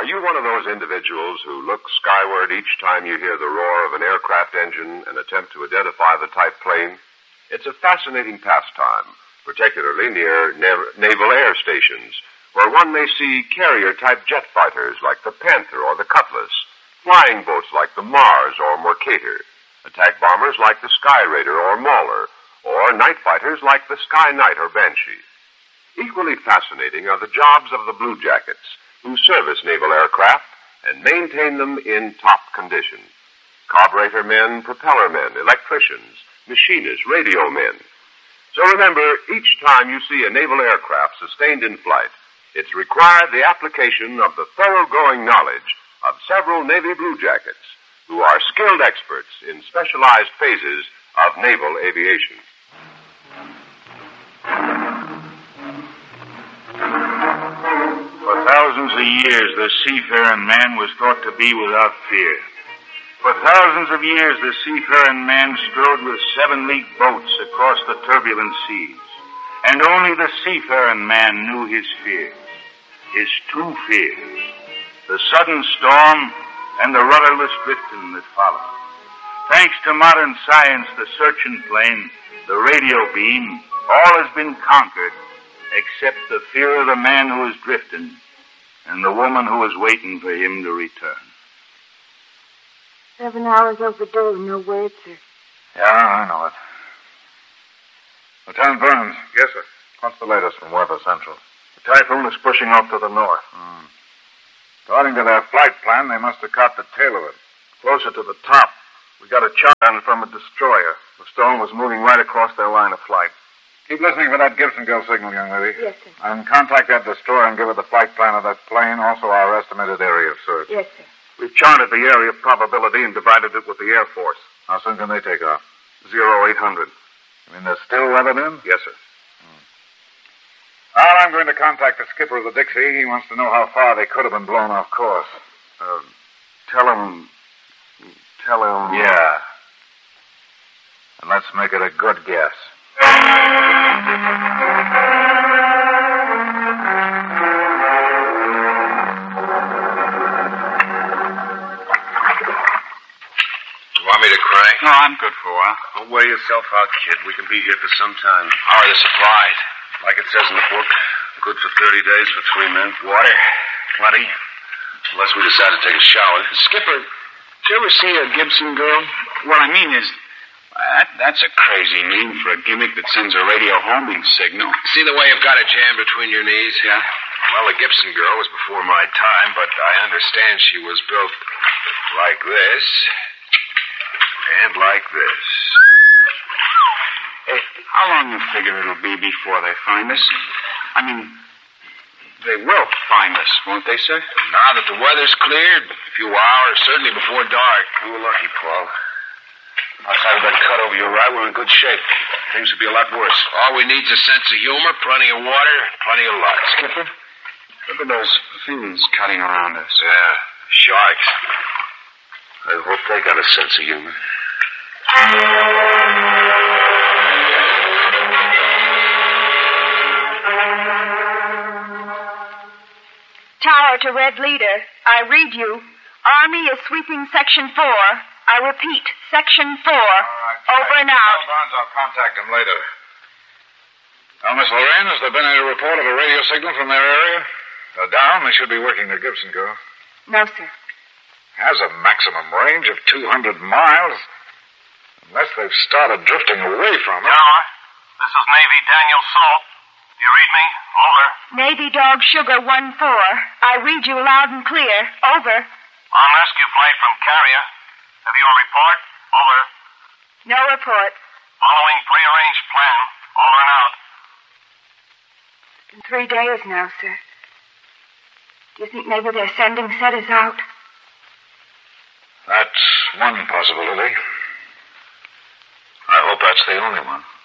Are you one of those individuals who look skyward each time you hear the roar of an aircraft engine and attempt to identify the type plane? It's a fascinating pastime, particularly near naval air stations, where one may see carrier-type jet fighters like the Panther or the Cutlass, flying boats like the Mars or Mercator, attack bombers like the Sky Raider or Mauler, or night fighters like the Sky Knight or Banshee. Equally fascinating are the jobs of the Blue Jackets, who service naval aircraft and maintain them in top condition. Carburetor men, propeller men, electricians, machinists, radio men. So remember, each time you see a naval aircraft sustained in flight, it's required the application of the thoroughgoing knowledge of several Navy Blue Jackets, who are skilled experts in specialized phases of naval aviation. For thousands of years, the seafaring man was thought to be without fear. For thousands of years, the seafaring man strode with 7-league boats across the turbulent seas. And only the seafaring man knew his fears. His two fears. The sudden storm and the rudderless drifting that followed. Thanks to modern science, the searching plane, the radio beam, all has been conquered except the fear of the man who is drifting and the woman who is waiting for him to return. 7 hours overdue, no word, sir. Yeah, I know it. Lieutenant Burns. Yes, sir. What's the latest from Weather Central? The typhoon is pushing off to the north. According to their flight plan, they must have caught the tail of it. Closer to the top. We got a chart on it from a destroyer. The storm was moving right across their line of flight. Keep listening for that Gibson Girl signal, young lady. Yes, sir. And contact that destroyer and give her the flight plan of that plane, also our estimated area of search. Yes, sir. We've charted the area of probability and divided it with the Air Force. How soon can they take off? 0800. You mean they're still weathered in? Yes, sir. Well, I'm going to contact the skipper of the Dixie. He wants to know how far they could have been blown off course. Tell him... Yeah. And let's make it a good guess. Want me to crank? No, I'm good for a while. Don't wear yourself out, kid. We can be here for some time. How are the supplies? Like it says in the book, good for 30 days for 3 men. Water? Plenty. Unless we decide to take a shower. Skipper, did you ever see a Gibson Girl? What I mean is, that's a crazy name for a gimmick that sends a radio homing signal. See the way you've got a jam between your knees? Yeah? Well, the Gibson Girl was before my time, but I understand she was built like this and like this. Hey, how long you figure it'll be before they find us? I mean, they will find us, won't they, sir? Now that the weather's cleared, a few hours, certainly before dark. You were lucky, Paul. Outside of that cut over your eye, we're in good shape. Things would be a lot worse. All we need is a sense of humor, plenty of water, plenty of light. Skipper, look at those fins cutting around us. Yeah, sharks. I hope they got a sense of humor. Tower to Red Leader. I read you. Army is sweeping Section 4. I repeat, Section 4. All right. Over and out. Tell Barnes I'll contact him later. Well, Miss Lorraine, has there been any report of a radio signal from their area? They're down. They should be working the Gibson Girl. No, sir. Has a maximum range of 200 miles. Unless they've started drifting away from it. Tower, this is Navy Daniel Salt. Do you read me? Over. Navy Dog Sugar 1-4. I read you loud and clear. Over. On rescue flight from carrier. Have you a report? Over. No report. Following prearranged plan. Over and out. In 3 days now, sir. Do you think maybe their sending set is out? That's one possibility. I hope that's the only one.